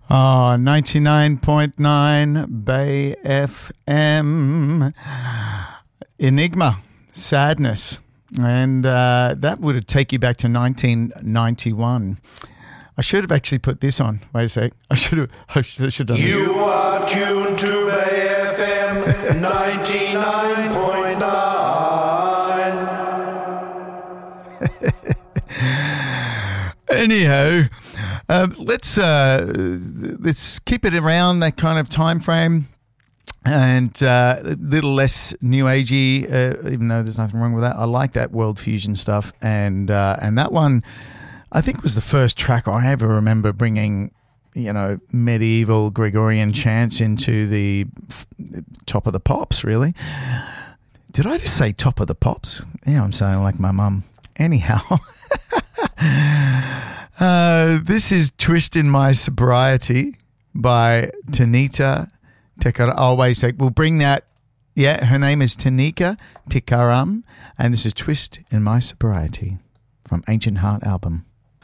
Oh, 99.9 Bay FM. Enigma, Sadness. And that would take you back to 1991. I should have actually put this on. Wait a sec. I should have done this. You are tuned to Bay FM 99.9. Anyhow, let's keep it around that kind of time frame, and a little less new agey. Even though there's nothing wrong with that, I like that world fusion stuff, and that one, I think, was the first track I ever remember bringing, medieval Gregorian chants into the Top of the Pops. Really, did I just say Top of the Pops? Yeah, I'm saying like my mum. Anyhow. This is Twist in My Sobriety by Tanita Tikaram. Oh, wait a sec. We'll bring that. Yeah, her name is Tanika Tikaram, and this is Twist in My Sobriety from Ancient Heart album.